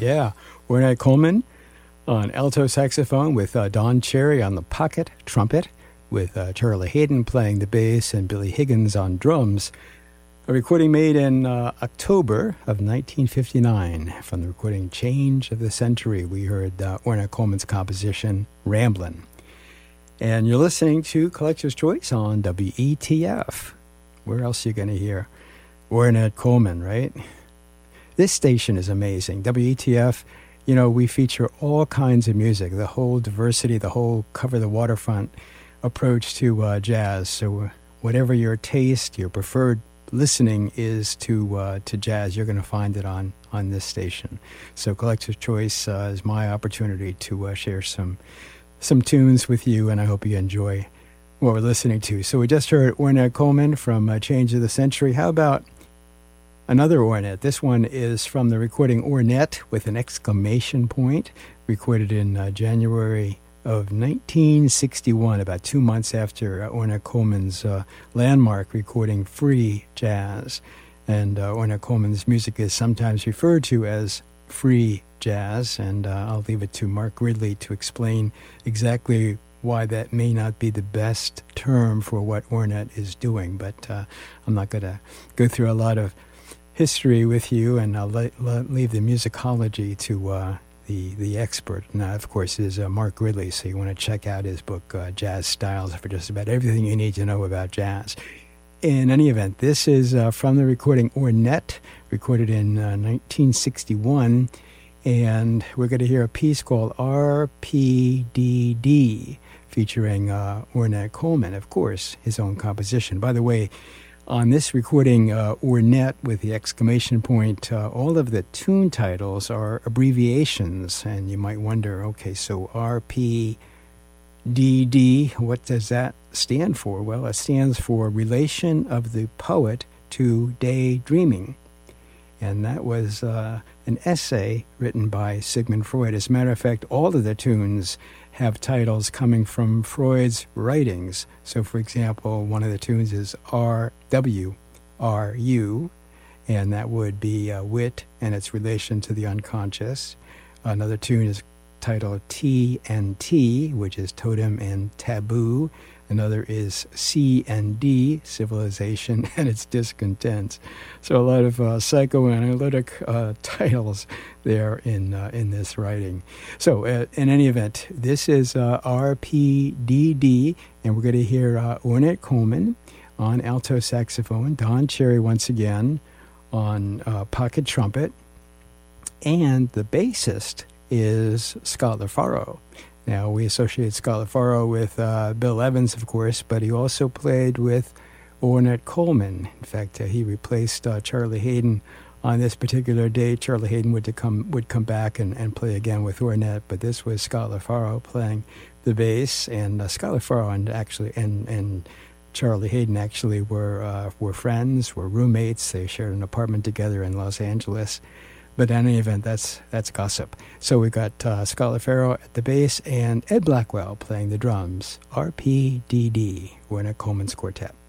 Yeah, Ornette Coleman on alto saxophone with Don Cherry on the pocket trumpet, with Charlie Hayden playing the bass and Billy Higgins on drums. A recording made in October of 1959 from the recording Change of the Century. We heard Ornette Coleman's composition, Ramblin'. And you're listening to Collector's Choice on WETF. Where else are you going to hear Ornette Coleman, right? This station is amazing. WETF, you know, we feature all kinds of music, the whole diversity, the whole cover the waterfront approach to jazz. So whatever your taste, your preferred listening is to jazz, you're going to find it on this station. So Collector's Choice is my opportunity to share some tunes with you, and I hope you enjoy what we're listening to. So we just heard Ornette Coleman from Change of the Century. How about another Ornette? This one is from the recording Ornette with an exclamation point, recorded in January of 1961, about 2 months after Ornette Coleman's landmark recording Free Jazz. And Ornette Coleman's music is sometimes referred to as free jazz, and I'll leave it to Mark Ridley to explain exactly why that may not be the best term for what Ornette is doing. But I'm not going to go through a lot of history with you, and I'll leave the musicology to the expert. Now, of course, is Mark Ridley, so you want to check out his book, Jazz Styles, for just about everything you need to know about jazz. In any event, this is from the recording Ornette, recorded in 1961, and we're going to hear a piece called RPDD, featuring Ornette Coleman, of course, his own composition. By the way, on this recording, Ornette with the exclamation point, all of the tune titles are abbreviations, and you might wonder, okay, so RPDD, what does that stand for? Well, it stands for Relation of the Poet to Daydreaming, and that was an essay written by Sigmund Freud. As a matter of fact, all of the tunes have titles coming from Freud's writings. So, for example, one of the tunes is RWRU, and that would be wit and its relation to the unconscious. Another tune is titled TNT, which is totem and taboo. Another is C&D, civilization and its discontents. So a lot of psychoanalytic titles there in this writing. So in any event, this is RPDD, and we're going to hear Ornette Coleman on alto saxophone, Don Cherry once again on pocket trumpet, and the bassist is Scott LaFaro. Now, we associate Scott LaFaro with Bill Evans, of course, but he also played with Ornette Coleman. In fact, he replaced Charlie Hayden on this particular day. Charlie Hayden would come back and play again with Ornette, but this was Scott LaFaro playing the bass, and Scott LaFaro and Charlie Hayden actually were friends, were roommates. They shared an apartment together in Los Angeles. But in any event, that's gossip. So we got Scott LaFaro at the bass and Ed Blackwell playing the drums. RPDD, Ornette Coleman's Quartet.